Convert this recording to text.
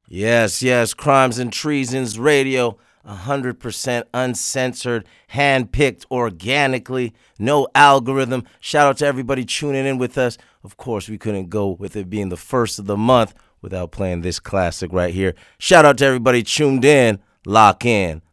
Yes, yes, Crimes and Treasons Radio, 100% uncensored, handpicked organically, no algorithm. Shout out to everybody tuning in with us. Of course, we couldn't go with it being the first of the month without playing this classic right here. Shout out to everybody tuned in. Lock in.